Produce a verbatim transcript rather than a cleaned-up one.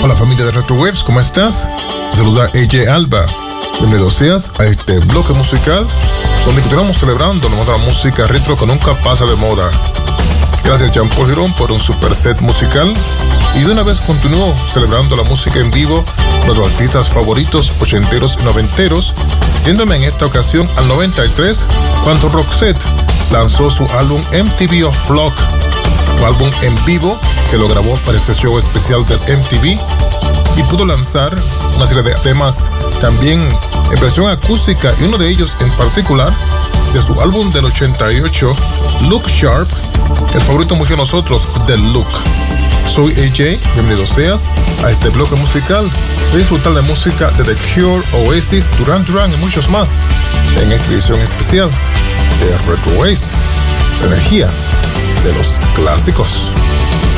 Hola familia de Retro Waves, ¿cómo estás? Te saluda A J Alba. Bienvenido seas a este bloque musical donde continuamos celebrando la moda música retro que nunca pasa de moda. Gracias Jean Paul Girón por un super set musical y de una vez continúo celebrando la música en vivo de los artistas favoritos ochenteros y noventeros, yéndome en esta ocasión al noventa y tres cuando Roxette lanzó su álbum M T V Unplugged, un álbum en vivo que lo grabó para este show especial del M T V y pudo lanzar una serie de temas también en versión acústica y uno de ellos en particular de su álbum del ochenta y ocho, Look Sharp, el favorito mucho de nosotros, The Look. Soy A J, bienvenido seas a este bloque musical de disfrutar de música de The Cure, Oasis, Duran Duran y muchos más en esta edición especial de Retro Waves, la energía de los clásicos.